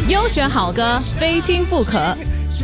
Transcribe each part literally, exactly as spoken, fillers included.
优选好歌，非听不可。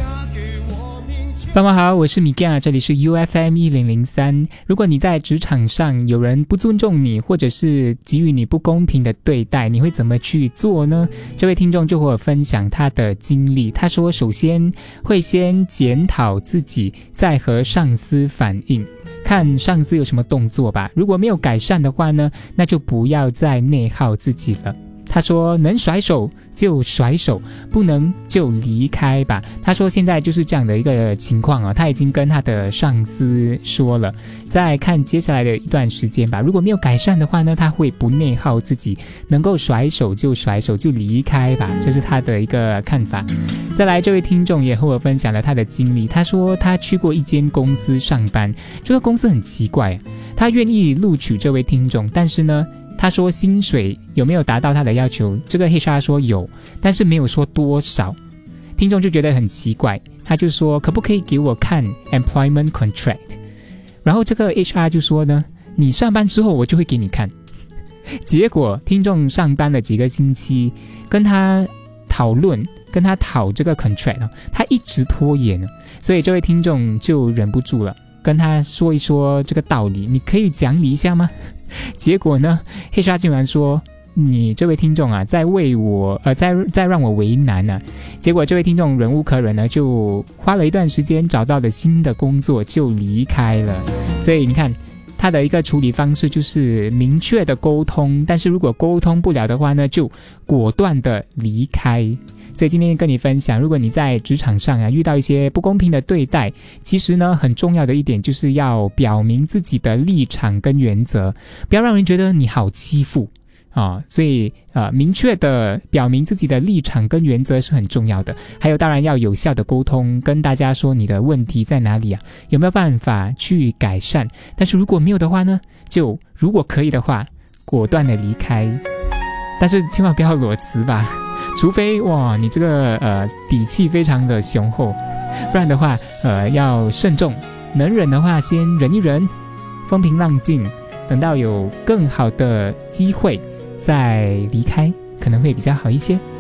傍晚好，我是米干，这里是 U F M 一零零三。如果你在职场上有人不尊重你，或者是给予你不公平的对待，你会怎么去做呢？这位听众就和我分享他的经历，他说首先会先检讨自己，再和上司反映，看上司有什么动作吧。如果没有改善的话呢，那就不要再内耗自己了。他说能甩手就甩手，不能就离开吧。他说现在就是这样的一个情况啊，他已经跟他的上司说了，再看接下来的一段时间吧。如果没有改善的话呢，他会不内耗自己，能够甩手就甩手，就离开吧，这是他的一个看法。再来，这位听众也和我分享了他的经历，他说他去过一间公司上班，这个公司很奇怪，他愿意录取这位听众，但是呢他说薪水有没有达到他的要求，这个 H R 说有，但是没有说多少。听众就觉得很奇怪，他就说可不可以给我看 employment contract， 然后这个 H R 就说呢，你上班之后我就会给你看。结果听众上班了几个星期，跟他讨论跟他讨这个 contract， 他一直拖延，所以这位听众就忍不住了，跟他说一说这个道理，你可以讲理一下吗？结果呢 H R 竟然说，你这位听众啊，在为我呃，在在让我为难啊。结果这位听众忍无可忍呢，就花了一段时间找到了新的工作，就离开了。所以你看他的一个处理方式就是明确的沟通，但是如果沟通不了的话呢，就果断的离开。所以今天跟你分享，如果你在职场上啊遇到一些不公平的对待，其实呢很重要的一点就是要表明自己的立场跟原则，不要让人觉得你好欺负啊，所以呃，明确的表明自己的立场跟原则是很重要的。还有当然要有效的沟通，跟大家说你的问题在哪里啊，有没有办法去改善。但是如果没有的话呢，就如果可以的话，果断的离开。但是千万不要裸辞吧，除非哇你这个呃底气非常的雄厚，不然的话呃要慎重。能忍的话先忍一忍，风平浪静，等到有更好的机会再离开，可能会比较好一些。